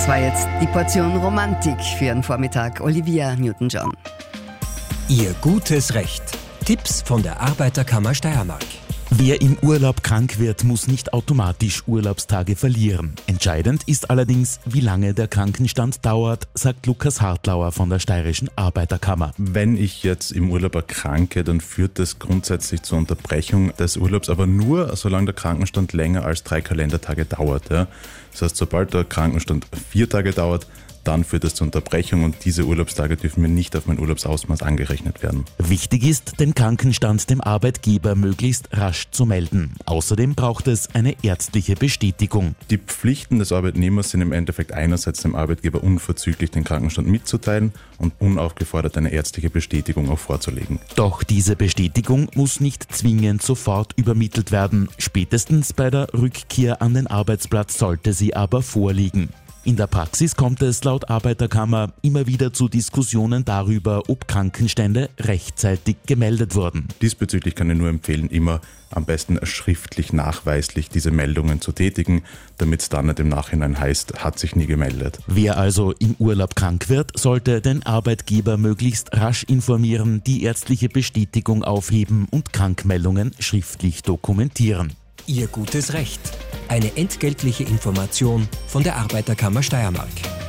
war jetzt die Portion Romantik für Ihren Vormittag. Olivia Newton-John. Ihr gutes Recht. Tipps von der Arbeiterkammer Steiermark. Wer im Urlaub krank wird, muss nicht automatisch Urlaubstage verlieren. Entscheidend ist allerdings, wie lange der Krankenstand dauert, sagt Lukas Hartlauer von der Steirischen Arbeiterkammer. Wenn ich jetzt im Urlaub erkranke, dann führt das grundsätzlich zur Unterbrechung des Urlaubs, aber nur, solange der Krankenstand länger als 3 Kalendertage dauert. Ja. Das heißt, sobald der Krankenstand 4 Tage dauert, dann führt es zur Unterbrechung und diese Urlaubstage dürfen mir nicht auf mein Urlaubsausmaß angerechnet werden. Wichtig ist, den Krankenstand dem Arbeitgeber möglichst rasch zu melden. Außerdem braucht es eine ärztliche Bestätigung. Die Pflichten des Arbeitnehmers sind im Endeffekt einerseits dem Arbeitgeber unverzüglich den Krankenstand mitzuteilen und unaufgefordert eine ärztliche Bestätigung auch vorzulegen. Doch diese Bestätigung muss nicht zwingend sofort übermittelt werden. Spätestens bei der Rückkehr an den Arbeitsplatz sollte sie aber vorliegen. In der Praxis kommt es laut Arbeiterkammer immer wieder zu Diskussionen darüber, ob Krankenstände rechtzeitig gemeldet wurden. Diesbezüglich kann ich nur empfehlen, immer am besten schriftlich nachweislich diese Meldungen zu tätigen, damit es dann nicht im Nachhinein heißt, hat sich nie gemeldet. Wer also im Urlaub krank wird, sollte den Arbeitgeber möglichst rasch informieren, die ärztliche Bestätigung aufheben und Krankmeldungen schriftlich dokumentieren. Ihr gutes Recht. Eine entgeltliche Information von der Arbeiterkammer Steiermark.